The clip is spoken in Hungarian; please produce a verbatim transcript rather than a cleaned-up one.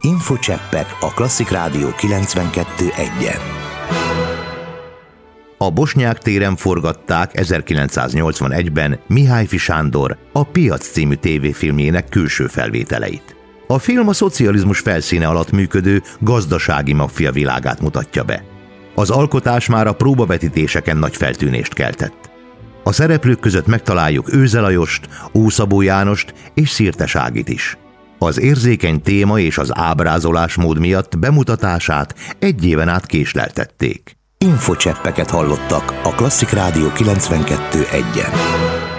Infocseppek a Klasszik Rádió kilencvenkettő egyen. A Bosnyák téren forgatták ezerkilencszáznyolcvanegyben Mihályfi Sándor a Piac című tévéfilmjének külső felvételeit. A film a szocializmus felszíne alatt működő gazdasági maffia világát mutatja be. Az alkotás már a próbavetítéseken nagy feltűnést keltett. A szereplők között megtaláljuk Őze Lajost, Ószabó Jánost és Szirtes Ágit is. Az érzékeny téma és az ábrázolásmód miatt bemutatását egy éven át késleltették. Infocseppeket hallottak a Klasszik Rádió kilencvenkettő egyen.